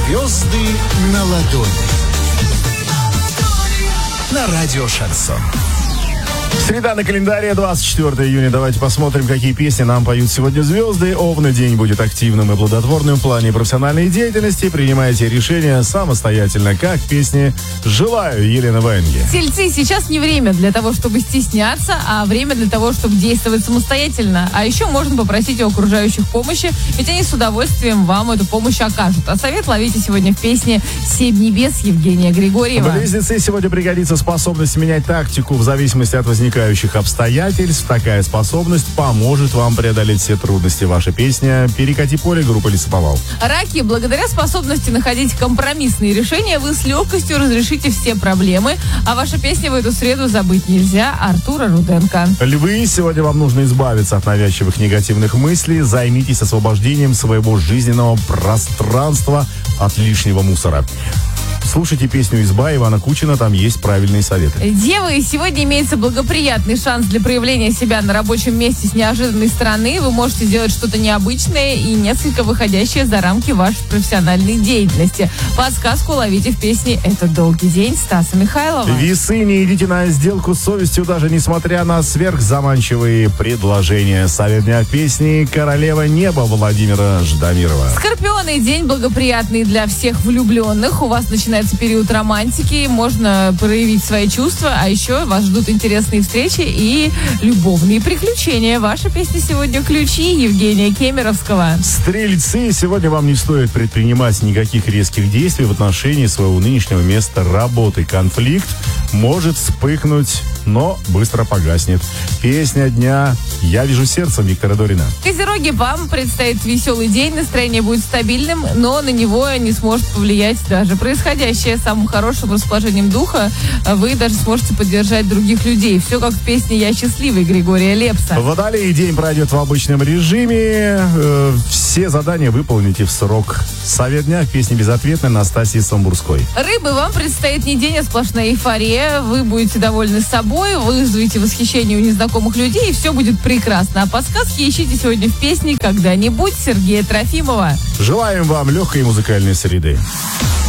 Звезды на ладони. На радио «Шансон». Среда на календаре, 24 июня. Давайте посмотрим, какие песни нам поют сегодня звезды. Овны, день будет активным и плодотворным в плане профессиональной деятельности. Принимайте решения самостоятельно, как песни «Желаю» Елены Ваенги. Тельцы, сейчас не время для того, чтобы стесняться, а время для того, чтобы действовать самостоятельно. А еще можно попросить у окружающих помощи, ведь они с удовольствием вам эту помощь окажут. А совет ловите сегодня в песне «Семь небес» Евгения Григорьева. Близнецы, сегодня пригодится способность менять тактику в зависимости от возникающих обстоятельств. Такая способность поможет вам преодолеть все трудности. Ваша песня «Перекати поле» группы «Лесоповал». Раки, благодаря способности находить компромиссные решения, вы с легкостью разрешите все проблемы. А ваша песня в эту среду забыть нельзя. Артура Руденко. Львы, сегодня вам нужно избавиться от навязчивых негативных мыслей. Займитесь освобождением своего жизненного пространства от лишнего мусора. Слушайте песню «Изба» Ивана Кучина, там есть правильные советы. Девы, сегодня имеется благоприятный шанс для проявления себя на рабочем месте с неожиданной стороны. Вы можете сделать что-то необычное и несколько выходящее за рамки вашей профессиональной деятельности. Подсказку ловите в песне «Этот долгий день» Стаса Михайлова. Весы, не идите на сделку с совестью, даже несмотря на сверхзаманчивые предложения. Совет дня в песне «Королева неба» Владимира Ждамирова. Скорпионы, день благоприятный для всех влюбленных. У вас начинается период романтики, можно проявить свои чувства, а еще вас ждут интересные встречи и любовные приключения. Ваша песня сегодня «Ключи» Евгения Кемеровского. Стрельцы, сегодня вам не стоит предпринимать никаких резких действий в отношении своего нынешнего места работы. Конфликт может вспыхнуть, но быстро погаснет. Песня дня «Я вижу сердцем» Виктора Дорина. Козероги, вам предстоит веселый день, настроение будет стабильным, но на него не сможет повлиять даже происходящее. Самым хорошим расположением духа вы даже сможете поддержать других людей. Все как в песне «Я счастливый» Григория Лепса. Водолей, день пройдет в обычном режиме. Все задания выполните в срок. Совет дня в песне «Безответная» Настасьи Самбурской. Рыбы, вам предстоит не день, а сплошная эйфория. Вы будете довольны собой, вызовете восхищение у незнакомых людей, и все будет прекрасно. А подсказки ищите сегодня в песне «Когда-нибудь» Сергея Трофимова. Желаем вам легкой музыкальной среды.